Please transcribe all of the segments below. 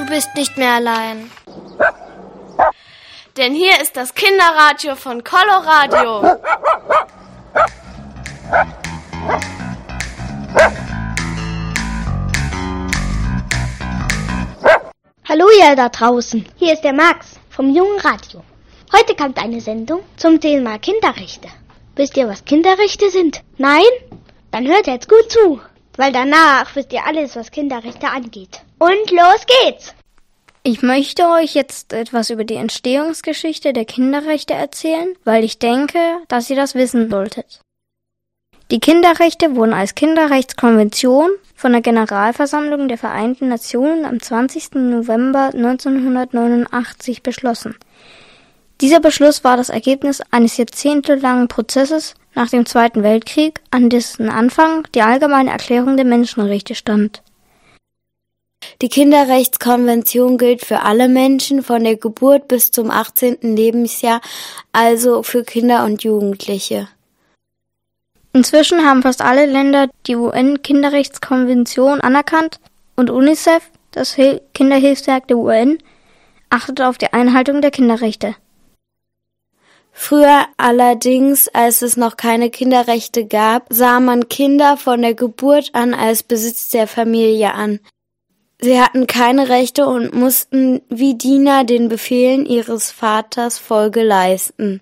bist nicht mehr allein. Denn hier ist das Kinderradio von Coloradio. Hallo ihr da draußen, hier ist der Max vom Jungen Radio. Heute kommt eine Sendung zum Thema Kinderrechte. Wisst ihr, was Kinderrechte sind? Nein? Dann hört jetzt gut zu, weil danach wisst ihr alles, was Kinderrechte angeht. Und los geht's! Ich möchte euch jetzt etwas über die Entstehungsgeschichte der Kinderrechte erzählen, weil ich denke, dass ihr das wissen solltet. Die Kinderrechte wurden als Kinderrechtskonvention von der Generalversammlung der Vereinten Nationen am 20. November 1989 beschlossen. Dieser Beschluss war das Ergebnis eines jahrzehntelangen Prozesses nach dem Zweiten Weltkrieg, an dessen Anfang die Allgemeine Erklärung der Menschenrechte stand. Die Kinderrechtskonvention gilt für alle Menschen von der Geburt bis zum 18. Lebensjahr, also für Kinder und Jugendliche. Inzwischen haben fast alle Länder die UN-Kinderrechtskonvention anerkannt und UNICEF, das Kinderhilfswerk der UN, achtet auf die Einhaltung der Kinderrechte. Früher allerdings, als es noch keine Kinderrechte gab, sah man Kinder von der Geburt an als Besitz der Familie an. Sie hatten keine Rechte und mussten wie Diener den Befehlen ihres Vaters Folge leisten.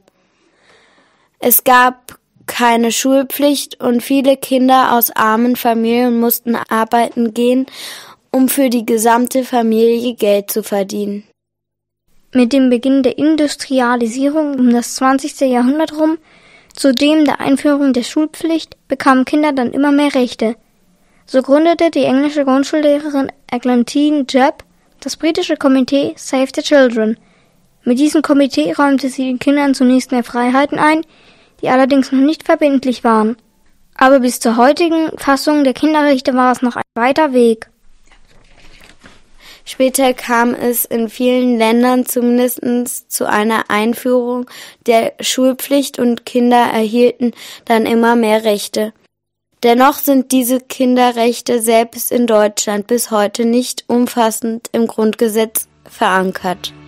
Es gab keine Schulpflicht und viele Kinder aus armen Familien mussten arbeiten gehen, um für die gesamte Familie Geld zu verdienen. Mit dem Beginn der Industrialisierung um das 20. Jahrhundert rum, zudem der Einführung der Schulpflicht, bekamen Kinder dann immer mehr Rechte. So gründete die englische Grundschullehrerin Eglantine Jebb das britische Komitee Save the Children. Mit diesem Komitee räumte sie den Kindern zunächst mehr Freiheiten ein, die allerdings noch nicht verbindlich waren. Aber bis zur heutigen Fassung der Kinderrechte war es noch ein weiter Weg. Später kam es in vielen Ländern zumindest zu einer Einführung der Schulpflicht und Kinder erhielten dann immer mehr Rechte. Dennoch sind diese Kinderrechte selbst in Deutschland bis heute nicht umfassend im Grundgesetz verankert.